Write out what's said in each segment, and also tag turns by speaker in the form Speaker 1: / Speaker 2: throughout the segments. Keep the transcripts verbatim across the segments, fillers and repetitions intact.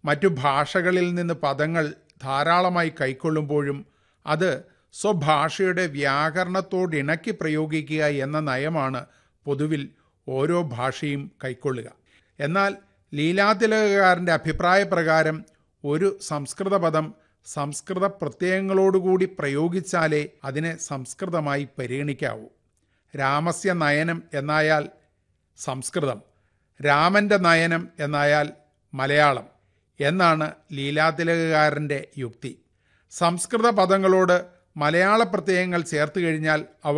Speaker 1: മറ്റു ഭാഷകളിൽ നിന്ന് പദങ്ങൾ ധാരാളമായി കൈക്കൊള്ളുമ്പോഴും അത് സ്വഭാഷയുടെ വ്യാകരണത്തോടിണക്കി പ്രയോഗിക്കുക എന്ന നയമാണ് പൊതുവിൽ ഓരോ ഭാഷയും കൈക്കൊള്ളുക. എന്നാൽ ലീലാതിലകകാരൻ്റെ അഭിപ്രായപ്രകാരം ഒരു സംസ്കൃത പദം സംസ്കൃത പ്രത്യയങ്ങളോടുകൂടി പ്രയോഗിച്ചാലേ അതിനെ സംസ്കൃതമായി പരിഗണിക്കാവൂ. രാമസ്യ നയനം എന്നായാൽ സംസ്കൃതം, രാമൻ്റെ നയനം എന്നായാൽ മലയാളം എന്നാണ് ലീലാതിലകകാരൻ്റെ യുക്തി. സംസ്കൃത പദങ്ങളോട് മലയാള പ്രത്യയങ്ങൾ ചേർത്ത് കഴിഞ്ഞാൽ അവ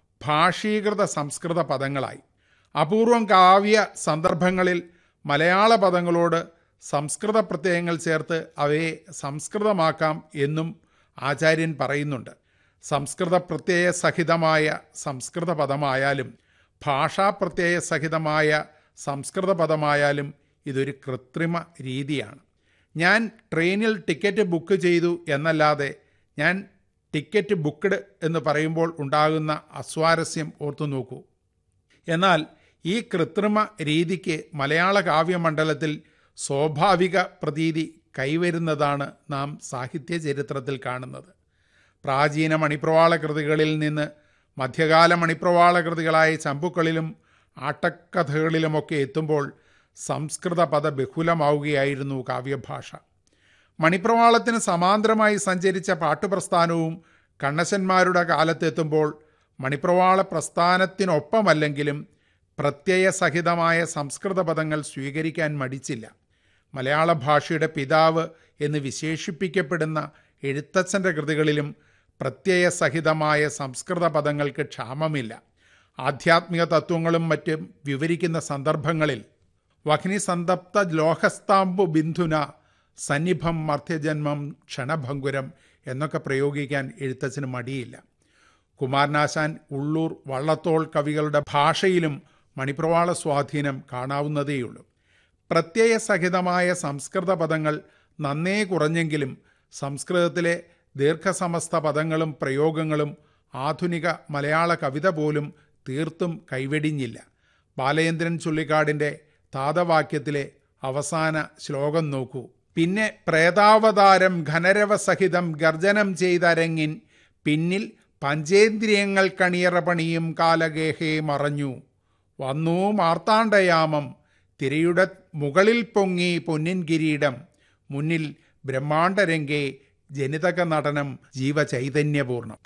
Speaker 1: ഭാഷീകൃത സംസ്കൃത പദങ്ങളായി. അപൂർവം കാവ്യ സന്ദർഭങ്ങളിൽ മലയാള പദങ്ങളോട് സംസ്കൃത പ്രത്യയങ്ങൾ ചേർത്ത് അവയെ സംസ്കൃതമാക്കാം എന്നും ആചാര്യൻ പറയുന്നുണ്ട്. സംസ്കൃത പ്രത്യയ സഹിതമായ സംസ്കൃത പദമായാലും ഭാഷാപ്രത്യയ സഹിതമായ സംസ്കൃത പദമായാലും ഇതൊരു കൃത്രിമ രീതിയാണ്. ഞാൻ ട്രെയിനിൽ ടിക്കറ്റ് ബുക്ക് ചെയ്തു എന്നല്ലാതെ ഞാൻ ടിക്കറ്റ് ബുക്ക്ഡ് എന്ന് പറയുമ്പോൾ ഉണ്ടാകുന്ന അസ്വാരസ്യം ഓർത്തു നോക്കൂ. എന്നാൽ ഈ കൃത്രിമ രീതിക്ക് മലയാള കാവ്യമണ്ഡലത്തിൽ സ്വാഭാവിക പ്രതീതി കൈവരുന്നതാണ് നാം സാഹിത്യ ചരിത്രത്തിൽ കാണുന്നത്. പ്രാചീന മണിപ്രവാള കൃതികളിൽ നിന്ന് മധ്യകാല മണിപ്രവാള കൃതികളായ ചമ്പുക്കളിലും ആട്ടക്കഥകളിലുമൊക്കെ എത്തുമ്പോൾ സംസ്കൃത പദ ബഹുലമാവുകയായിരുന്നു കാവ്യഭാഷ. മണിപ്രവാളത്തിന് സമാന്തരമായി സഞ്ചരിച്ച പാട്ടുപ്രസ്ഥാനവും കണ്ണശന്മാരുടെ കാലത്തെത്തുമ്പോൾ മണിപ്രവാള പ്രസ്ഥാനത്തിനൊപ്പമല്ലെങ്കിലും പ്രത്യയസഹിതമായ സംസ്കൃത പദങ്ങൾ സ്വീകരിക്കാൻ മടിച്ചില്ല. മലയാള ഭാഷയുടെ പിതാവ് എന്ന് വിശേഷിപ്പിക്കപ്പെടുന്ന എഴുത്തച്ഛൻ്റെ കൃതികളിലും പ്രത്യയസഹിതമായ സംസ്കൃത പദങ്ങൾക്ക് ക്ഷാമമില്ല. ആധ്യാത്മിക തത്വങ്ങളും മറ്റും വിവരിക്കുന്ന സന്ദർഭങ്ങളിൽ വഹ്നിസന്തപ്ത ലോഹസ്താംബു ബിന്ധുന സന്നിഭം മർത്യജന്മം ക്ഷണഭങ്കുരം എന്നൊക്കെ പ്രയോഗിക്കാൻ എഴുത്തച്ഛന് മടിയില്ല. കുമാരനാശാൻ, ഉള്ളൂർ, വള്ളത്തോൾ കവികളുടെ ഭാഷയിലും മണിപ്രവാള സ്വാധീനം കാണാവുന്നതേയുള്ളൂ. പ്രത്യയസഹിതമായ സംസ്കൃത പദങ്ങൾ നന്നേ കുറഞ്ഞെങ്കിലും സംസ്കൃതത്തിലെ ദീർഘസമസ്ത പദങ്ങളും പ്രയോഗങ്ങളും ആധുനിക മലയാള കവിത പോലും തീർത്തും കൈവെടിഞ്ഞില്ല. ബാലചന്ദ്രൻ ചുള്ളിക്കാടിൻ്റെ താതവാക്യത്തിലെ അവസാന ശ്ലോകം നോക്കൂ. പിന്നെ പ്രേതാവതാരം ഘനരവസഹിതം ഗർജനം ചെയ്തരങ്ങിൻ പിന്നിൽ പഞ്ചേന്ദ്രിയങ്ങൾ കണിയറ പണിയും കാലഗേഹേ മറഞ്ഞു വന്നു മാർത്താണ്ഡയാമം തിരയുടെ മുകളിൽ പൊങ്ങി പൊന്നിൻ കിരീടം മുന്നിൽ ബ്രഹ്മാണ്ഡരംഗേ ജനിതക നടനം ജീവചൈതന്യപൂർണം.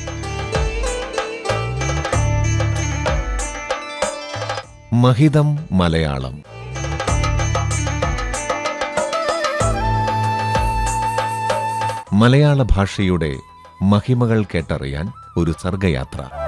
Speaker 2: മഹിതം മലയാളം. മലയാള ഭാഷയുടെ മഹിമകൾ കേട്ടറിയാൻ ഒരു സർഗയാത്ര.